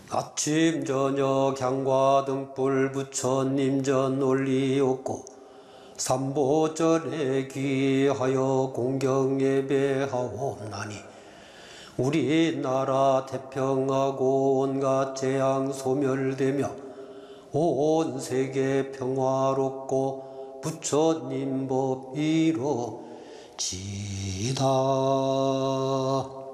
아침 저녁 향과 등불 부처님 전 올리옵고 삼보전에 귀하여 공경 예배하옵나니 우리나라 태평하고 온갖 재앙 소멸되며 온 세계 평화롭고 부처님 법 이루어지이다.